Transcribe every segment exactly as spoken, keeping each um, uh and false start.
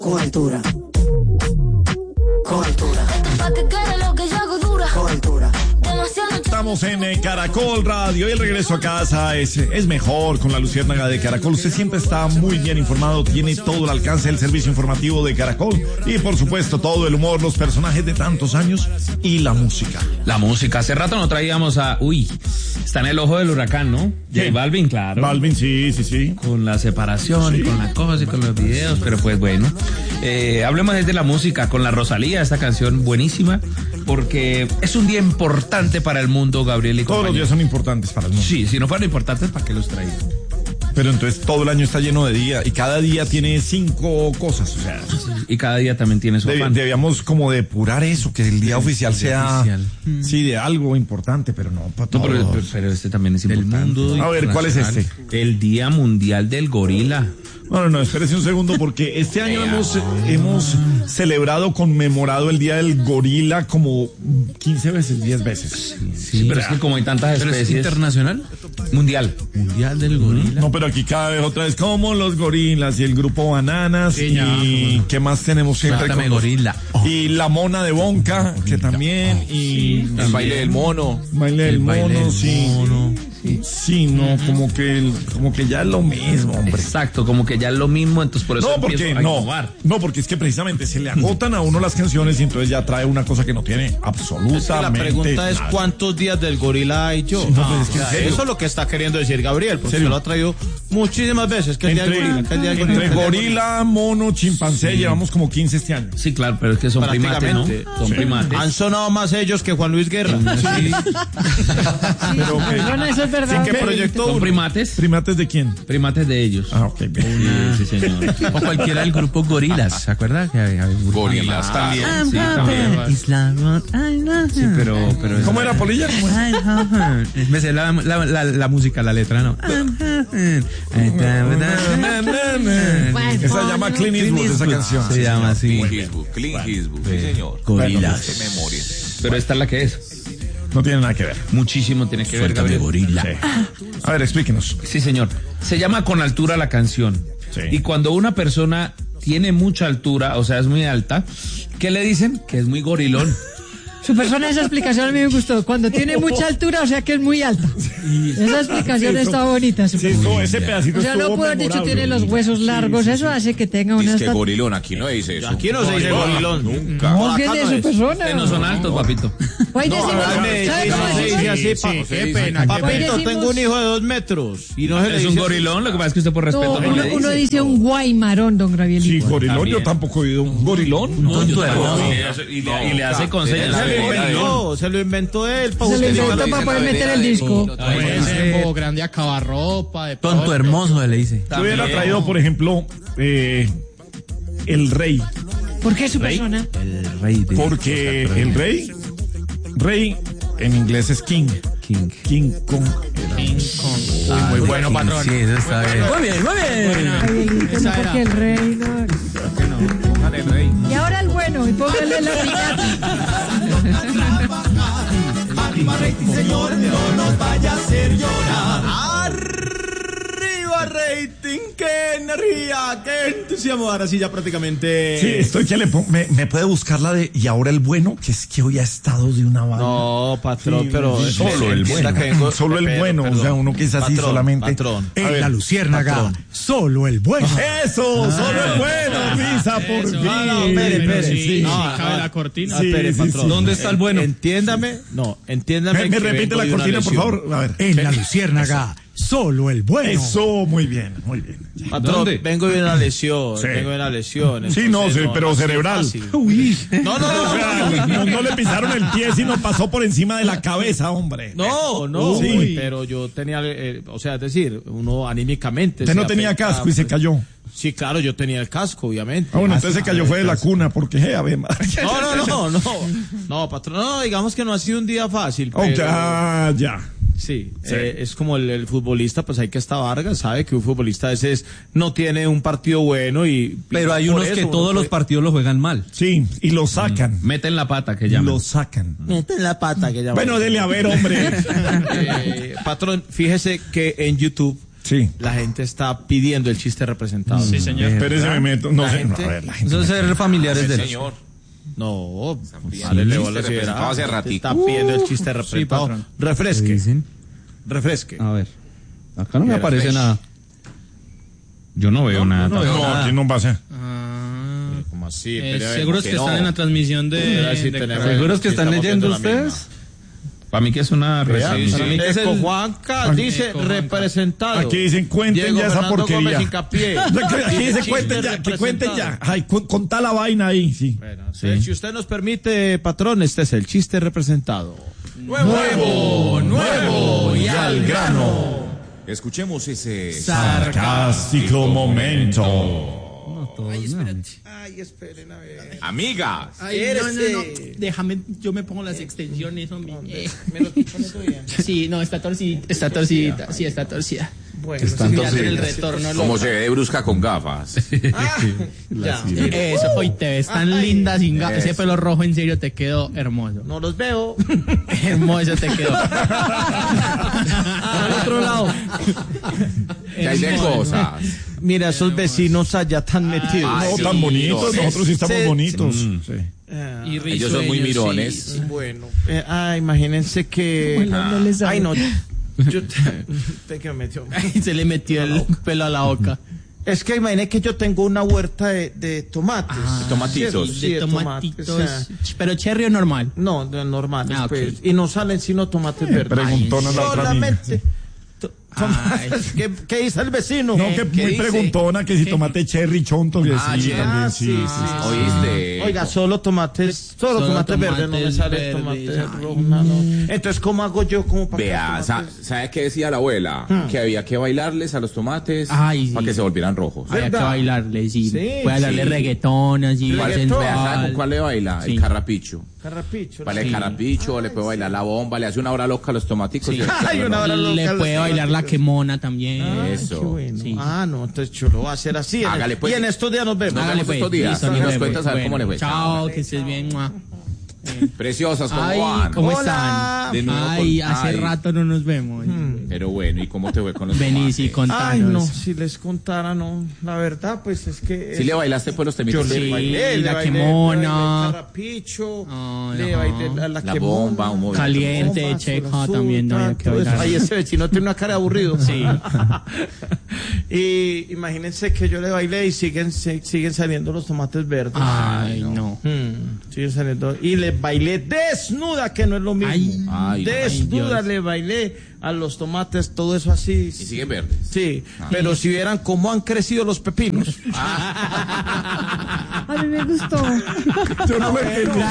Cobertura. Cobertura. Pa' que quede lo que yo hago dura. Cobertura. Estamos en eh, Caracol Radio y el regreso a casa es, es mejor con la luciérnaga de Caracol. Usted siempre está muy bien informado, tiene todo el alcance del servicio informativo de Caracol y por supuesto todo el humor, los personajes de tantos años y la música. La música, hace rato no traíamos a... Uy, está en el ojo del huracán, ¿no? ¿Quién? J Balvin, claro. Balvin, sí, sí, sí. Con la separación sí. Y con la cosa y con los videos, pero pues bueno. Eh, hablemos desde la música con la Rosalía, esta canción buenísima, porque es un día importante para el mundo, Gabriel y Todos compañía. los días son importantes para el mundo. Sí, si no fueran importantes, ¿para qué los traía? Pero entonces todo el año está lleno de día y cada día tiene cinco cosas, o sea, y cada día también tiene su deb- afán. debíamos como depurar eso, que el día Sí, oficial el sea día oficial. sí de algo importante, pero no para No, todos. pero, pero- pero este también es importante. Del mundo A ver, ¿cuál es este? El Día Mundial del Gorila. No, no, no, espérese un segundo porque este año hemos, hemos celebrado, conmemorado el Día del Gorila como quince veces, diez veces. Sí, pero es que como hay tantas ¿Pero es especies. internacional? Mundial. Mundial del gorila. No, pero aquí cada vez otra vez como los gorilas y el grupo Bananas Sí, ya, y como- ¿qué más tenemos siempre? Plátame con los- gorila. Oh. Y la mona de Bonca, que también, y El baile del mono. baile del El baile mono, del sí. mono. Sí, no, como que el- como que ya es lo mismo, hombre. Exacto, como que ya es lo mismo, entonces por eso No, empiezo porque a no, innovar. no, porque es que precisamente se le agotan a uno las canciones y entonces ya trae una cosa que no tiene absolutamente Es que la pregunta es nada. cuántos días del gorila hay yo. no, pues es que en O sea, serio. eso es lo que está queriendo decir Gabriel, porque ¿Serio? se lo ha traído muchísimas veces. Que el día del Entre, gorila, que el día del gorila, entre que el día del gorila, mono, chimpancé, llevamos como quince este año. Sí, claro, pero es que son primates, ¿no? Prácticamente. Son Sí. primates. Han sonado más ellos que Juan Luis Guerra. Sí. Pero que- Bueno, eso es verdad. ¿Qué proyectó ¿Son uno? primates? ¿primates de quién? Primates de ellos. Ah, ok, bien. Sí, sí, señor. O cualquiera del grupo Gorilas, ¿se acuerda? Que había un grupo Gorilas llamado- también. Sí, también. Sí, pero, pero ¿Cómo era, Polilla? ¿Cómo era? Me sé la, la, la, la música, la letra, ¿no? Esa se llama Clint Eastwood, esa canción. Se llama así. Clint Eastwood, Clint Eastwood, sí señor. Gorilas. Qué memoria. pero esta es la que es. No tiene nada que ver. Muchísimo tiene que ver, Suéltame, Gabriel. gorila. Sí. A ver, explíquenos. Sí, señor. Se llama Con Altura la canción. Sí. Y cuando una persona tiene mucha altura, o sea, es muy alta, ¿qué le dicen? Que es muy gorilón. Su persona, esa explicación a mí me gustó. Cuando tiene mucha altura, o sea que es muy alta. Esa explicación Sí, eso- está bonita. su Sí, persona. eso, ese pedacito O sea, no estuvo puedo haber dicho memorable. tiene los huesos largos. Eso hace que tenga una Dice que estatura. gorilón, aquí no dice eso. Aquí no se dice gorilón. Nunca. No, ¿qué Acá de no su es. persona? Ustedes no son altos, papito. Hoy No, decimos, acá en ¿sabe Medellín cómo no se decimos? dice así, Sí, pa- qué se dice, pena, qué Papito, pena. tengo un hijo de dos metros. Y no se le Es dice un así. gorilón, lo que pasa es que usted por respeto No, no, uno, le uno dice. dice un guaymarón, don Sí, Gabrielito. gorilón, También. yo tampoco he oído un gorilón. No, yo Tonto tampoco. hermoso. Y le, y le hace con Se señas. lo Gorilón. inventó, se lo inventó él. pa' Se lo justificar inventó lo para que poder dice meter la el vereda disco. Puede ser grande acabarropa, de tonto hermoso, le dice. Yo hubiera traído, por ejemplo, eh, el rey. ¿Por qué su persona? El rey de... Porque el rey, rey en inglés es king. King. King Kong. Ah, muy bueno, patrón. Sí, eso está bien. Muy bien, muy bien. Gabrielito, no, porque el rey no. Y ahora el bueno, y póngale la piñata. Arriba rating, señor, no nos vaya a hacer llorar. Arriba rating, qué energía, qué entusiasmo. Ahora sí ya prácticamente. Sí, estoy que le pongo, me, me puede buscar la de y ahora el bueno, que es que hoy ha estado de una banda. No, patrón, Sí, pero sí, solo el entienda bueno. que vengo- Solo el pero, bueno, o perdón. sea, uno que es así Patrón, solamente. patrón. A En ver, la luciérnaga, patrón. solo el bueno. Eso, solo el bueno, Risa, por eso. fin. No, no, espere, espere. Sí, Sí. no, cabe la cortina. Sí, Espere, sí, patrón. sí. ¿Dónde está el bueno? Entiéndame, no, entiéndame. Me, me que repite vengo la de una cortina, por lesión. favor. A ver. En la luciérnaga, solo el bueno. Eso, muy bien, muy bien. Patrón, ¿Dónde? vengo de una lesión, Sí. vengo de una lesión. Sí, no, entonces sí, pero ha sido cerebral. fácil. Uy. No, no, O no, sea, no, no le pisaron el pie, sino pasó por encima de la cabeza, hombre. no, no, Sí. pero yo tenía, eh, o sea, es decir, uno anímicamente. Usted se no tenía afecta, casco y se pues. cayó. Sí, claro, yo tenía el casco, obviamente. Ah, bueno, Ah, entonces se cayó fue de la cuna, porque, eh, a ver, madre. No, no, no, no, no, patrón, no, digamos que no ha sido un día fácil, Oh, pero ya, ya. sí, Sí. eh, es como el, el futbolista, pues hay que estar Vargas, sabe que un futbolista a veces no tiene un partido bueno y... Pero hay por unos eso que uno todos los puede- partidos los juegan mal. Sí, y lo sacan. Meten la pata, que llaman. Lo sacan. Meten la pata que llaman. Bueno, dele a ver, hombre. Eh, patrón, fíjese que en YouTube Sí. la gente está pidiendo el chiste representado. Sí, señor. Espérese, me meto. No La sé. gente- A ver, la gente. Eso es ser familiares de Señor. No, pidiendo dale, el le chiste voy a decir, representado ah, hace ratico. está pidiendo el chiste representado. patrón. Refresque, dicen. refresque. A ver. Acá no me Era aparece fresh. nada. Yo no veo nada. no veo No, nada. aquí no pasa. Ah, ¿Cómo así? eh, Pero, seguros que que no. están en la transmisión de... Pero sí de- tenemos- ¿Seguros que sí están estamos leyendo viendo la misma. ustedes? Para mí que es una Vea, recién. para mí que es Eco el- Juanca dice Eco Juanca. representado. Aquí dicen, cuenten Diego ya esa Fernando porquería. Gómez Hincapié. Aquí dice, Chiste cuenten ya, que cuenten ya. representado. Ay, con, contá la vaina ahí, sí. Bueno, entonces, si usted nos permite, patrón, este es el chiste representado. Nuevo, nuevo y al grano. Escuchemos ese. Sarcástico momento. Ay, esperen a ver. Amigas. Ay, no, no, no. Déjame, yo me pongo las extensiones, hombre. Eh. ¿Me lo pones bien? Sí, no, está torcida. Está torcida. Sí, está torcida. Bueno, Están sí, Voy a hacer el torcidas. retorno. Como loco. se ve de brusca con gafas. ya. Eso, hoy te ves tan Ay. linda sin gafas. Ese Eso. pelo rojo en serio te quedó hermoso. No los veo. Hermoso te quedó. Al otro lado. Que hay de cosas. Mira, esos vecinos allá tan metidos. Ay, No, sí, tan bonitos, mirones. nosotros sí estamos Sí. bonitos. Sí. Ah, Y Ellos son muy risueños, mirones. sí, sí. bueno. Eh, ah, imagínense que. Bueno, no les Ay, no. sabe. Yo te, que me metió. Ay, se le metió el pelo a la boca. Es que imagínate que yo tengo una huerta de, de tomates. De tomatitos. Sí, de de tomatitos. tomates, o sea, Pero cherry o normal. no, de normales, Ah, ok. pues. Y no salen sino tomates verdes. Preguntona la otra niña. Solamente. to- tomates. ¿Qué, ¿Qué dice el vecino? No, que ¿Qué muy dice? preguntona que si tomate cherry chonto, que Ah, sí, cherry. también, Ah, sí, sí, sí, sí, sí. ¿Oíste? Oiga, solo tomates, solo, Solo tomates verdes, no me tomates sale verdes, tomate ay. rojo, no, no. Entonces, ¿cómo hago yo como para Vea, que sa- tomates? ¿sabe qué decía la abuela? Que había que bailarles a los tomates Ay, sí. para que se volvieran rojos. Había que ¿Verdad? bailarle, sí. Sí, Puede darle sí. reggaetón, así, Reggaetón. Vea, ¿sabe sensual. con cuál le baila? Sí. El carrapicho. Carrapicho. Vale, el Sí. carrapicho, le puede bailar la bomba, le hace una hora loca a los tomaticos. Sí. y- Ay, una hora loca Le a los puede bailar la tomates. quemona también. Ah, Eso. qué bueno. Sí. Ah, no, entonces yo lo voy a hacer así. Hágale, pues. Y en estos días nos vemos. Nos Hágale, vemos pues. estos días. Listo, Y nos nos vemos. cuentas a ver cómo le fue. Chao, que estés bien. mua. Preciosas, ¿cómo Ay, van? ¿cómo Hola. están? De nuevo Ay, con- hace ay. rato no nos vemos. Pero bueno, ¿y cómo te fue con los Vení, sí, tomates? Ay, no, contanos. si les contara, no. La verdad, pues es que. ¿Sí le bailaste por los Yo temitos? le Sí, bailé, le la bailé, quemona. le bailé el carrapicho, Ay, le ajá. bailé la, la, La quemona, bomba, un movimiento. Caliente, bomba, checa azul, también, no había que todo eso. bailar. Ay, ese vecino tiene una cara de aburrido. Sí. Y imagínense que yo le bailé y siguen, se- siguen saliendo los tomates verdes. Ay, no. Hmm, siguen saliendo. Y le bailé desnuda, que no es lo mismo. Ay, ay, desnuda ay, Dios. le bailé a los tomates, todo eso así. Y siguen verdes. Sí, pero si vieran cómo han crecido los pepinos. A mí me gustó. Yo no me entendí.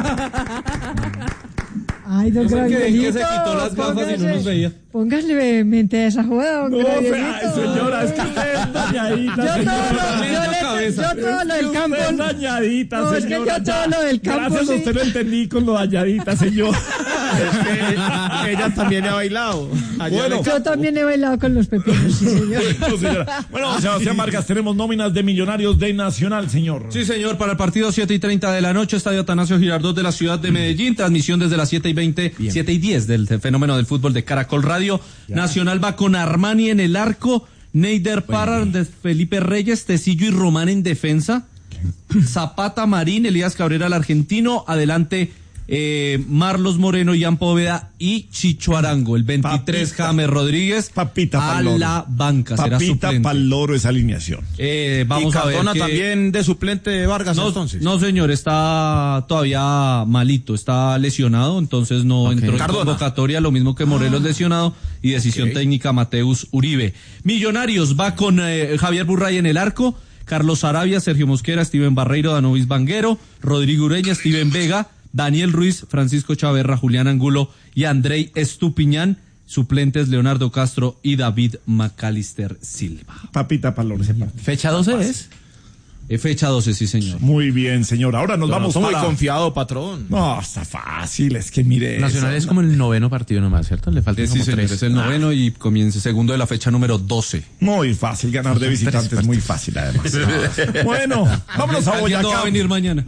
Ay, don Gravielito. se quitó las gafas y no nos veía. Póngale mente a esa joda, don No, Gravielito. ay, señora, es que usted es dañadita, Yo todo, señora. lo, yo, le- yo todo lo del campo. Usted es dañadita, No, es que señora. yo todo lo del campo, Gracias a sí. usted lo entendí con lo dañadita, señor. Ella también le ha bailado. Allá Bueno. le- Yo también he bailado con los pepinos, sí, señor. No, señora. Bueno, Sebastián Vargas, tenemos nóminas de Millonarios de Nacional, señor. Sí, señor, para el partido siete y treinta de la noche, Estadio Atanasio Girardot de la ciudad de Medellín, transmisión desde las siete y veinte, siete y diez del fenómeno del fútbol de Caracol Radio. Nacional va con Armani en el arco, Neider Parra de Felipe Reyes, Tecillo y Román en defensa, Zapata, Marín, Elías Cabrera el argentino, adelante eh, Marlos Moreno, Ian Póveda y Chicho Arango, el veintitrés Papita. James Rodríguez Papita a pa'l loro. la banca, será Papita suplente. pa'l loro esa alineación. Eh, vamos y a ver Cardona qué- también de suplente de Vargas no, entonces. no, señor, está todavía malito, está lesionado, entonces no entró en Cardona. convocatoria, lo mismo que Morelos lesionado, y decisión técnica Mateus Uribe. Millonarios va con eh, Javier Burray en el arco, Carlos Arabia, Sergio Mosquera, Steven Barreiro, Danovis Vanguero, Rodrigo Ureña, Steven Vega, Daniel Ruiz, Francisco Chaverra, Julián Angulo y Andrei Estupiñán. Suplentes Leonardo Castro y David Macalister Silva. Papita pa'l loro ese partido. ¿Fecha doce es? Eh, fecha doce, sí, señor. Muy bien, señor. Ahora nos vamos Estoy muy para... confiado, patrón. No, está fácil, es que mire Nacional eso. es como el noveno partido nomás, ¿cierto? Le faltan Eh, sí, como señor, tres. es el noveno y comienza segundo de la fecha número doce. Muy fácil, ganar de visitantes, muy fácil además. Bueno, vámonos a Alguien no va Boyacá. a venir mañana.